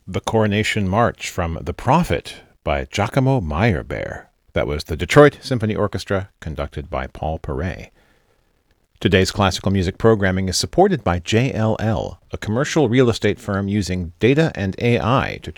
The Coronation March from The Prophet by Giacomo Meyerbeer. That was the Detroit Symphony Orchestra, conducted by Paul Perret. Today's classical music programming is supported by JLL, a commercial real estate firm using data and AI to